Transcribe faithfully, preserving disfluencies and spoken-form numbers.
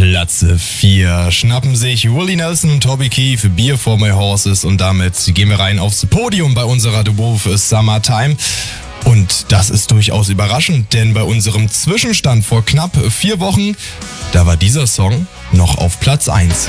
Platz vier schnappen sich Willie Nelson und Toby Keith Beer for My Horses und damit gehen wir rein aufs Podium bei unserer The Wolf Summertime. Und das ist durchaus überraschend, denn bei unserem Zwischenstand vor knapp vier Wochen, da war dieser Song noch auf Platz eins.